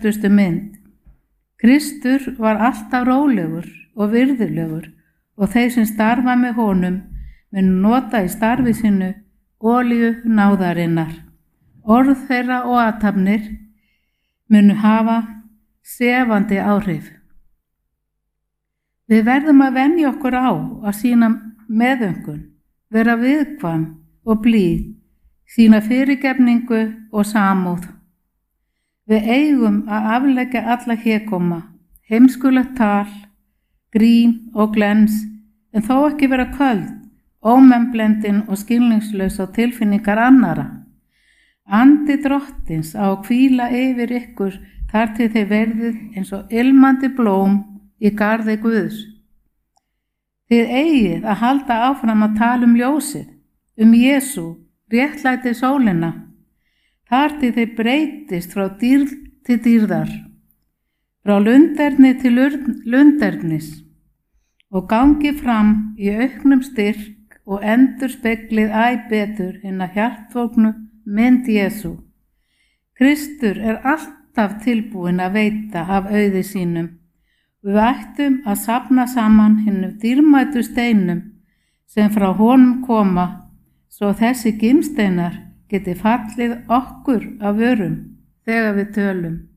þekktustu mynd. Kristur var alltaf rólegur og virðulegur og þeir sem starfa með honum munu nota í starfi sínu olíu náðarinnar. Orð þeirra og athafnir munu hafa sefandi áhrif. Við verðum að venja okkur á að sýna meðöngun, vera viðkvæm og blíð, sýna fyrirgefningu og samúð. Við eigum að afleggja alla hégóma, heimskulegt tal, grín og glens, en þó ekki vera köld, ómennblendin og skilningslaus á tilfinningar annara. Andi Drottins á að hvíla yfir ykkur þar til þið verðið eins og ilmandi blóm í garði Guðs. Þið eigið að halda áfram að tala ljósið, Jesú, réttlæti sólina, þar til þið breytist frá dýrð til dýrðar, frá lunderni til lundernis og gangi fram í auknum styrk og endurspeglið æ betur hinna hjartfólgnu mynd Jesú. Kristur alltaf tilbúinn að veita af auði sínum. Við ættum að safna saman hinnum dýrmætu steinum sem frá honum koma, svo þessi gimsteinar geti fallið okkur af vörum þegar við tölum.